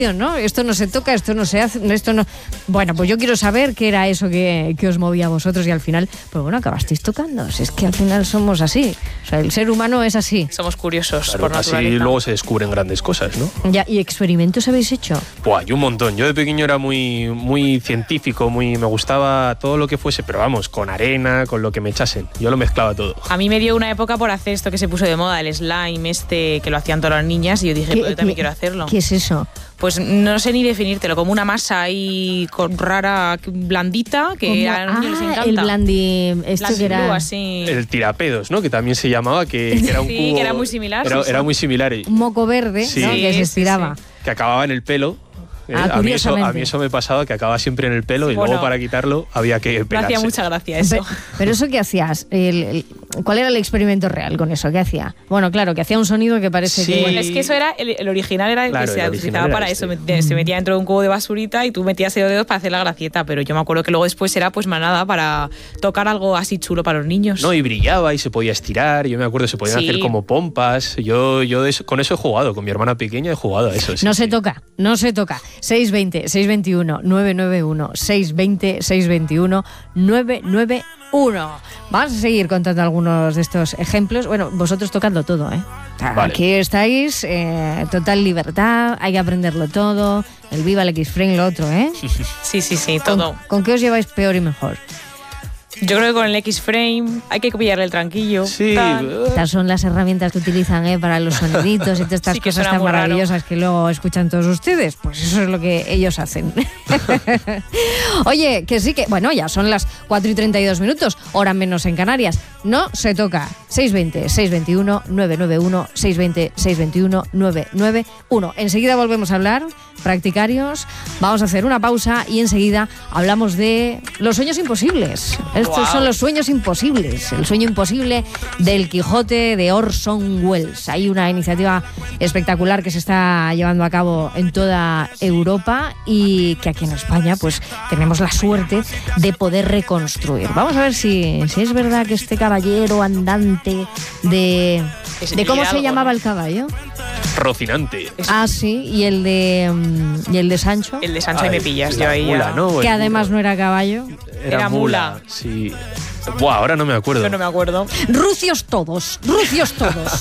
¿no? Esto no se toca, esto no se hace, esto no... Bueno, pues yo quiero saber qué era eso que os movía a vosotros y al final, pues bueno, acabasteis tocando. Si es que al final somos así. O sea, el ser humano es así. Somos curiosos, claro, por naturaleza. así luego se descubren grandes cosas, ¿no? Ya, ¿y experimentos habéis hecho? Buah, y un montón. Yo de pequeño era muy científico, me gustaba todo lo que fuese, pero vamos, con arena, con lo que me echasen. Yo lo mezclaba todo. A mí me dio una época por hacer esto que se puso de moda, el slime que lo hacían todas las niñas, y yo dije, pues yo también quiero hacerlo. ¿Qué es eso? Pues no sé ni definírtelo, como una masa ahí rara, blandita, que a los niños les encanta. El blandi... Esto que era... así. El tirapedos, ¿no? Que también se llamaba, que era un sí, cubo... que era muy similar. Era muy similar. Un moco verde, sí, ¿no? Que se estiraba. Sí. Que acababa en el pelo. A mí eso me pasaba, que acababa siempre en el pelo y luego para quitarlo había que pelarse. Me hacía mucha gracia eso. Pero ¿eso qué hacías? ¿Cuál era el experimento real con eso? ¿Qué hacía? Bueno, claro, que hacía un sonido que parece que... Bueno, es que eso era, el original era el que se utilizaba para eso. Se metía dentro de un cubo de basurita y tú metías el dedos para hacer la gracieta, pero yo me acuerdo que luego después era pues manada para tocar algo así chulo para los niños. No, y brillaba y se podía estirar, yo me acuerdo, se podían hacer como pompas. Yo con eso he jugado, con mi hermana pequeña he jugado a eso. No se toca. 620-621-991, 620-621-991. Vamos a seguir contando algunos de estos ejemplos. Bueno, vosotros tocando todo, ¿eh? Vale. Aquí estáis, total libertad, hay que aprenderlo todo, el Viva el X-Frame, lo otro, ¿eh? Sí, todo. ¿Con qué os lleváis peor y mejor? Yo creo que con el X-Frame hay que pillarle el tranquillo. Sí. Estas son las herramientas que utilizan para los soniditos y todas estas cosas tan maravillosas que luego escuchan todos ustedes. Pues eso es lo que ellos hacen. Oye, que sí que... Bueno, ya son las 4:32, hora menos en Canarias. No se toca. 620-621-991, 620-621-991. Enseguida volvemos a hablar, practicarios. Vamos a hacer una pausa y enseguida hablamos de los sueños imposibles. Estos son los sueños imposibles. El sueño imposible del Quijote de Orson Welles. Hay una iniciativa espectacular que se está llevando a cabo en toda Europa y que aquí en España pues tenemos la suerte de poder reconstruir. Vamos a ver si es verdad que este caballero andante de ¿cómo se llamaba el caballo? Rocinante. Ah, sí, y el de Sancho. El de Sancho ahí me pillas, yo ahí mula, ya. ¿no? Que además no era caballo. Era mula. Sí. Buah, ahora no me acuerdo. Yo no me acuerdo. Rucios todos.